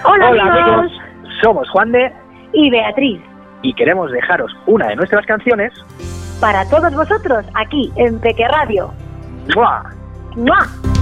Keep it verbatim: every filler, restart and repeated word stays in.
Hola, Hola amigos. amigos, somos Juan de y Beatriz y queremos dejaros una de nuestras canciones para todos vosotros aquí en Peque Radio. ¡Mua! ¡Mua!